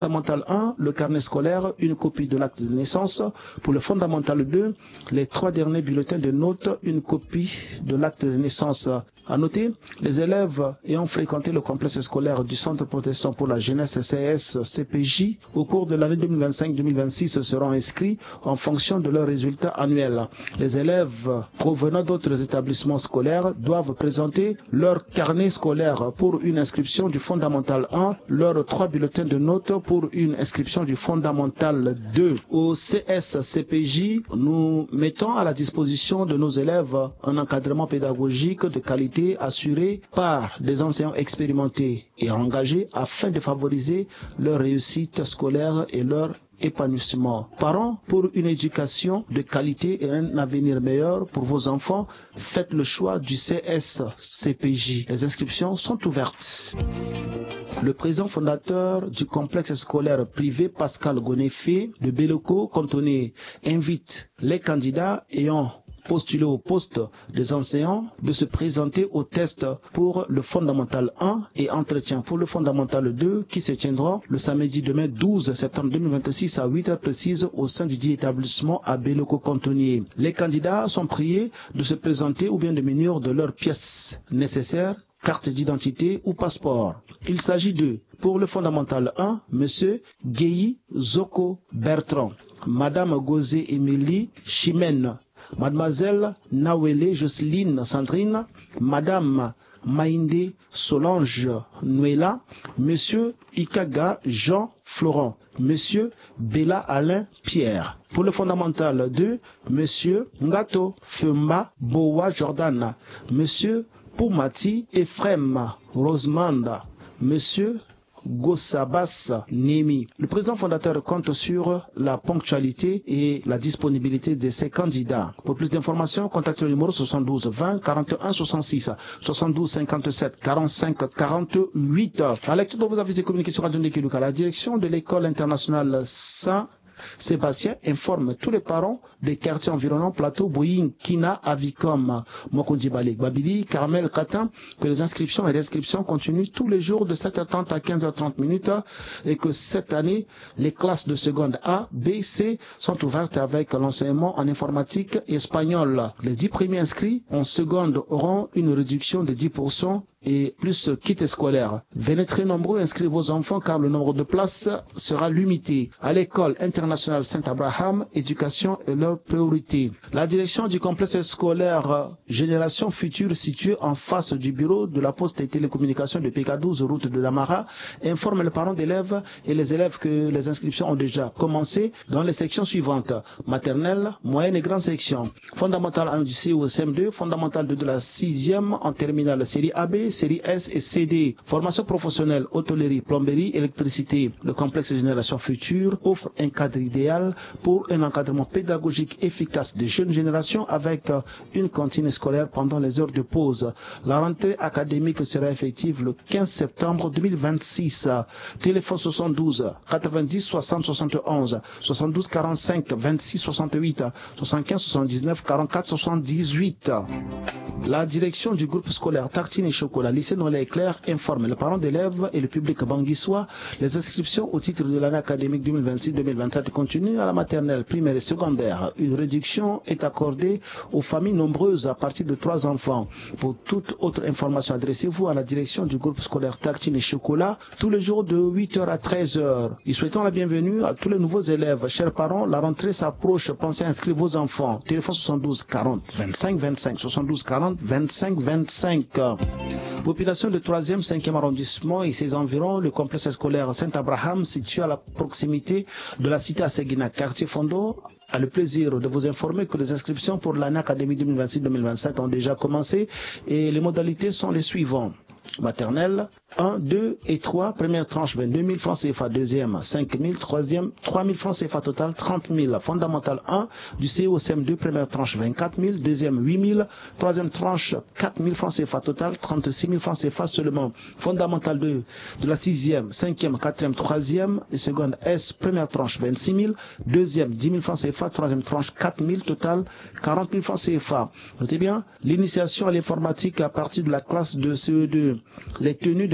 Fondamental 1, le carnet scolaire, une copie de l'acte de naissance. Pour le fondamental 2, les 3 derniers bulletins de notes, une copie de l'acte de naissance. À noter, les élèves ayant fréquenté le complexe scolaire du Centre protestant pour la jeunesse CS-CPJ au cours de l'année 2025-2026 seront inscrits en fonction de leurs résultats annuels. Les élèves provenant d'autres établissements scolaires doivent présenter leur carnet scolaire pour une inscription du fondamental 1, leurs 3 bulletins de notes pour une inscription du fondamental 2. Au CS-CPJ, nous mettons à la disposition de nos élèves un encadrement pédagogique de qualité assuré par des enseignants expérimentés et engagés afin de favoriser leur réussite scolaire et leur épanouissement. Parents, pour une éducation de qualité et un avenir meilleur pour vos enfants, faites le choix du CS-CPJ. Les inscriptions sont ouvertes. Le président fondateur du complexe scolaire privé Pascal Gonéfé de Béloko Cantonné invite les candidats ayant postulé au poste des enseignants de se présenter au test pour le fondamental 1 et entretien pour le fondamental 2 qui se tiendra le samedi demain 12 septembre 2026 à 8h précises au sein du dit établissement à Béloko Cantonnier. Les candidats sont priés de se présenter ou bien de munir de leurs pièces nécessaires, carte d'identité ou passeport. Il s'agit de, pour le fondamental 1, Monsieur Guéhi Zoko Bertrand, Madame Gozé Émilie Chimène, Mademoiselle Nawele Jocelyne Sandrine, Madame Maïndé Solange Nuela, Monsieur Ikaga Jean Florent, Monsieur Bella Alain Pierre. Pour le fondamental 2, Monsieur Ngato Femba Boa Jordan, Monsieur Poumati Ephraim Rosemanda, Monsieur Gossabas Nemi. Le président fondateur compte sur la ponctualité et la disponibilité de ses candidats. Pour plus d'informations, contactez le numéro 72 20 41 66 72 57 45 48. À lecture de vos avis et communications radio Ndekeluka, la direction de l'école internationale Saint-Sébastien informe tous les parents des quartiers environnants Plateau, Boying, Kina, Avicom, Mokondibale, Babili, Carmel, Katin que les inscriptions et réinscriptions continuent tous les jours de 7h30 à 15h30 et que cette année, les classes de seconde A, B, C sont ouvertes avec l'enseignement en informatique et espagnol. Les 10 premiers inscrits en seconde auront une réduction de 10% et plus kit scolaire. Venez très nombreux inscrire vos enfants car le nombre de places sera limité. À l'école internationale Saint-Abraham, éducation est leur priorité. La direction du complexe scolaire Génération Future situé en face du bureau de la Poste et Télécommunications de PK12 route de Damara informe les parents d'élèves et les élèves que les inscriptions ont déjà commencé dans les sections suivantes: maternelle, moyenne et grande section. Fondamental 1 du C au CM2, fondamental 2 de la 6e en terminale série AB, série S et CD. Formation professionnelle, hôtellerie, plomberie, électricité. Le complexe Génération Future offre un cadre idéal pour un encadrement pédagogique efficace des jeunes générations avec une cantine scolaire pendant les heures de pause. La rentrée académique sera effective le 15 septembre 2026. Téléphone 72 90 60 71 72 45 26 68 75 79 44 78. La direction du groupe scolaire Tartine et Chocolat lycée Noël Éclair informe les parents d'élèves et le public banguissois. Les inscriptions au titre de l'année académique 2026-2027 continuent à la maternelle, primaire et secondaire. Une réduction est accordée aux familles nombreuses à partir de 3 enfants. Pour toute autre information, adressez-vous à la direction du groupe scolaire Tartine et Chocolat tous les jours de 8h à 13h. Nous souhaitons la bienvenue à tous les nouveaux élèves. Chers parents, la rentrée s'approche. Pensez à inscrire vos enfants. Téléphone 72 40 25 25 72 40 25 25. Population de 3e, 5e arrondissement et ses environs, le complexe scolaire Saint-Abraham situé à la proximité de la cité Asséguina, quartier Fondo, a le plaisir de vous informer que les inscriptions pour l'année académique 2026-2027 ont déjà commencé et les modalités sont les suivantes. Maternelle 1, 2 et 3, première tranche 22 000 francs CFA, deuxième 5 000, troisième 3 000 francs CFA, total 30 000. Fondamental 1 du COCM2, première tranche 24 000, deuxième 8 000, troisième tranche 4 000 francs CFA, total 36 000 francs CFA seulement. Fondamental 2 de la 6e, 5e, 4e, 3e et seconde S, première tranche 26 000, deuxième 10 000 francs CFA, troisième tranche 4 000, total 40 000 francs CFA. Notez bien, l'initiation à l'informatique à partir de la classe de CE2, les tenues de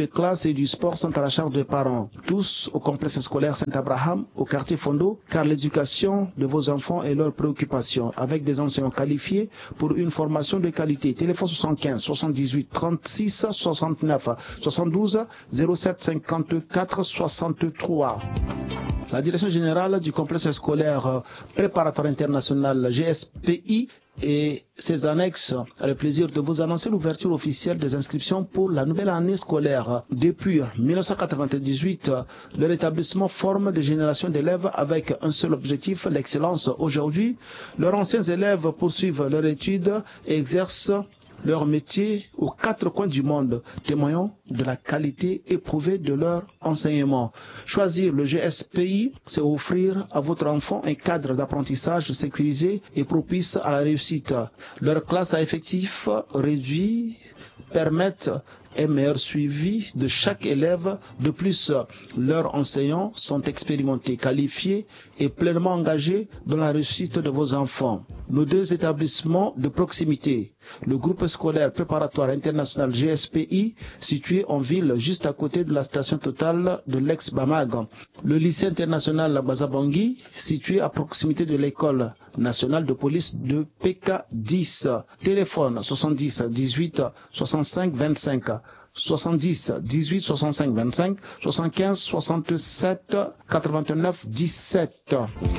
des classes et du sport sont à la charge des parents. Tous au complexe scolaire Saint-Abraham, au quartier Fondo, car l'éducation de vos enfants est leur préoccupation, avec des enseignants qualifiés pour une formation de qualité. Téléphone 75 78 36 69 72 07 54 63. La direction générale du complexe scolaire préparatoire international GSPI et ses annexes a le plaisir de vous annoncer l'ouverture officielle des inscriptions pour la nouvelle année scolaire. Depuis 1998, leur établissement forme des générations d'élèves avec un seul objectif, l'excellence. Aujourd'hui, leurs anciens élèves poursuivent leurs études et exercent leur métier aux quatre coins du monde, témoignant de la qualité éprouvée de leur enseignement. Choisir le GSPI, c'est offrir à votre enfant un cadre d'apprentissage sécurisé et propice à la réussite. Leurs classes à effectifs réduits permettent un meilleur suivi de chaque élève. De plus, leurs enseignants sont expérimentés, qualifiés et pleinement engagés dans la réussite de vos enfants. Nos deux établissements de proximité, le groupe scolaire préparatoire international GSPI, situé en ville juste à côté de la station totale de l'ex-Bamag, le lycée international Bazabangui, situé à proximité de l'école nationale de police de PK10, téléphone 70 18 65 25, 70 18 65 25, 75 67 89 17.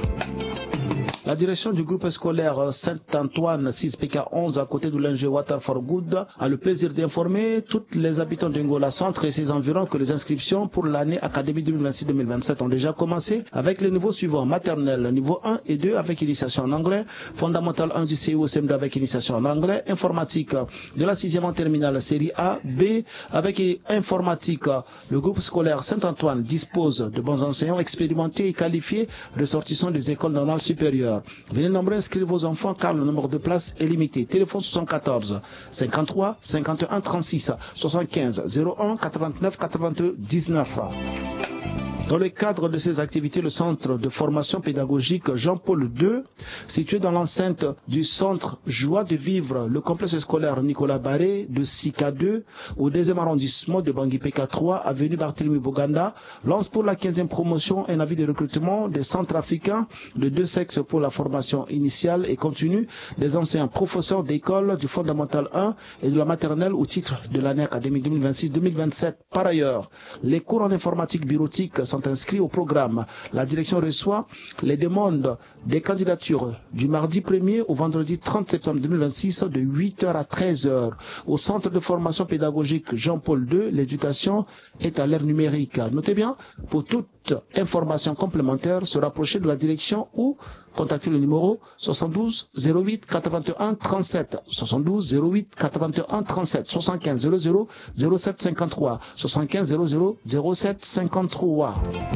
La direction du groupe scolaire Saint-Antoine 6PK11 à côté de l'NG Water for Good a le plaisir d'informer tous les habitants d'Angola Centre et ses environs que les inscriptions pour l'année académique 2026-2027 ont déjà commencé avec les niveaux suivants: maternelle, niveau 1 et 2 avec initiation en anglais, fondamental 1 du CIO-CM2 avec initiation en anglais, informatique de la 6e en terminale série A, B avec informatique. Le groupe scolaire Saint-Antoine dispose de bons enseignants expérimentés et qualifiés ressortissants des écoles normales supérieures. Venez nombreux inscrire vos enfants car le nombre de places est limité. Téléphone 74 53 51 36 75 01 89 82 19. Dans le cadre de ces activités, le centre de formation pédagogique Jean-Paul II, situé dans l'enceinte du centre Joie de Vivre, le complexe scolaire Nicolas Barré de Sika 2, au 2e arrondissement de Bangui PK3, avenue Barthélemy Boganda, lance pour la 15e promotion un avis de recrutement des centres africains de deux sexes pour la formation initiale et continue des enseignants professeurs d'école du fondamental 1 et de la maternelle au titre de l'année académique 2026-2027. Par ailleurs, les cours en informatique bureautique sont inscrits au programme. La direction reçoit les demandes des candidatures du mardi 1er au vendredi 30 septembre 2026 de 8h à 13h. Au centre de formation pédagogique Jean-Paul II, l'éducation est à l'ère numérique. Notez bien, pour toute information complémentaire, se rapprocher de la direction ou contacter le numéro 72 08 81 37, 72 08 81 37, 75 00 07 53, 75 00 07 53.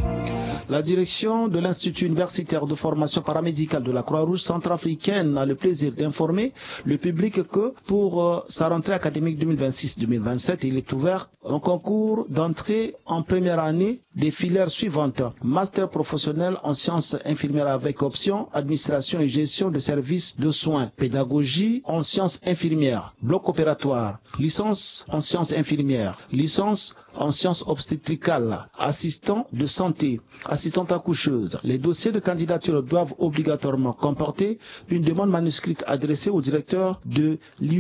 La direction de l'Institut universitaire de formation paramédicale de la Croix-Rouge centrafricaine a le plaisir d'informer le public que pour sa rentrée académique 2026-2027, il est ouvert un concours d'entrée en première année des filières suivantes: master professionnel en sciences infirmières avec option administration et gestion de services de soins, pédagogie en sciences infirmières, bloc opératoire, licence en sciences infirmières, licence en sciences obstétricales, assistant de santé, assistante accoucheuse. Les dossiers de candidature doivent obligatoirement comporter une demande manuscrite adressée au directeur de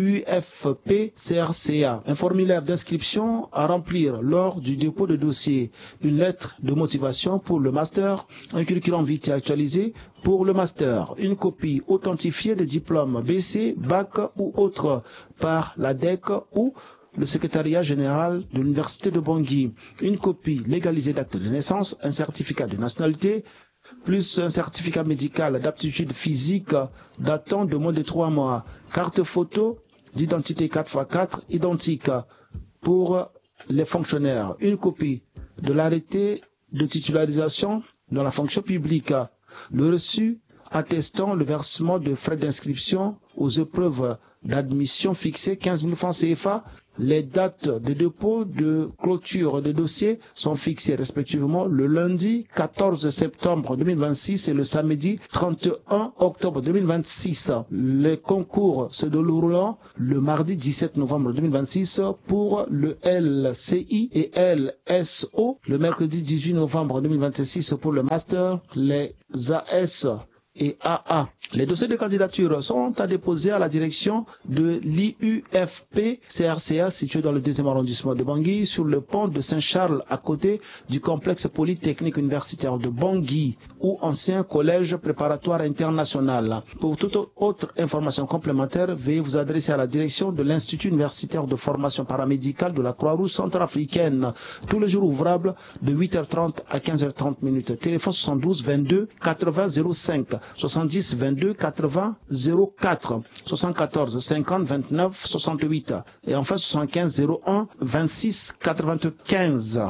l'UFP-CRCA, un formulaire d'inscription à remplir lors du dépôt de dossier, une lettre de motivation pour le master, un curriculum vitae actualisé pour le master, une copie authentifiée des diplômes BC, Bac ou autre par l'ADEC ou le secrétariat général de l'université de Bangui, une copie légalisée d'acte de naissance, un certificat de nationalité, plus un certificat médical d'aptitude physique datant de moins de 3 mois, carte photo d'identité 4x4 identique pour les fonctionnaires, une copie de l'arrêté de titularisation dans la fonction publique, le reçu attestant le versement de frais d'inscription aux épreuves d'admission fixées 15 000 francs CFA. Les dates de dépôt de clôture des dossiers sont fixées respectivement le lundi 14 septembre 2026 et le samedi 31 octobre 2026. Les concours se dérouleront le mardi 17 novembre 2026 pour le LCI et LSO, le mercredi 18 novembre 2026 pour le master, les AS et AA. Les dossiers de candidature sont à déposer à la direction de l'IUFP CRCA situé dans le 2e arrondissement de Bangui sur le pont de Saint-Charles à côté du complexe polytechnique universitaire de Bangui ou ancien collège préparatoire international. Pour toute autre information complémentaire, veuillez vous adresser à la direction de l'Institut universitaire de formation paramédicale de la Croix-Rouge centrafricaine tous les jours ouvrables de 8h30 à 15h30. Téléphone 72 22 80 05 70 22 80 04 74 50 29 68 et enfin 75 01 26 95.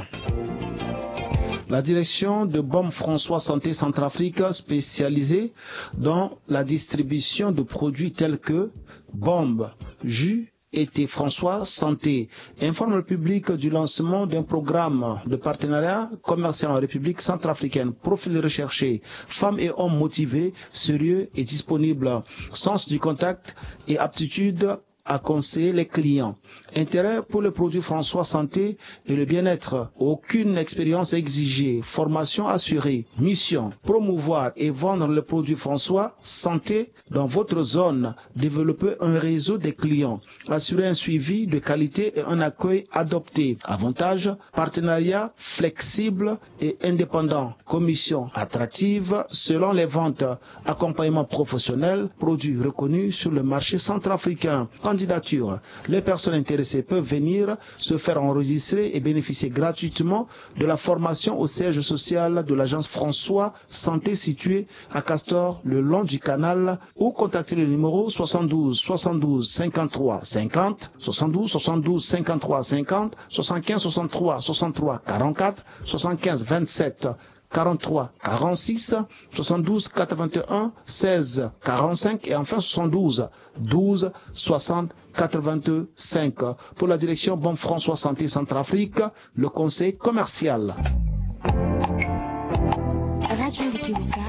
La direction de BOM François Santé Centrafrique spécialisée dans la distribution de produits tels que bombes, jus et thé François Santé informe le public du lancement d'un programme de partenariat commercial en République centrafricaine. Profil recherché, femmes et hommes motivés, sérieux et disponibles, sens du contact et aptitude à conseiller les clients. Intérêt pour le produit François Santé et le bien-être. Aucune expérience exigée. Formation assurée. Mission. Promouvoir et vendre le produit François Santé dans votre zone. Développer un réseau de clients. Assurer un suivi de qualité et un accueil adopté. Avantages. Partenariat flexible et indépendant. Commission attractive selon les ventes. Accompagnement professionnel. Produits reconnus sur le marché centrafricain. Candidature. Les personnes intéressées peuvent venir se faire enregistrer et bénéficier gratuitement de la formation au siège social de l'agence François Santé située à Castor le long du canal ou contacter le numéro 72 72 53 50 72 72 53 50 75 63 63 44 75 27 43 46 72 81 16 45 et enfin 72 12 60 85 pour la direction Bon François Santé Centrafrique, le conseil commercial. Radio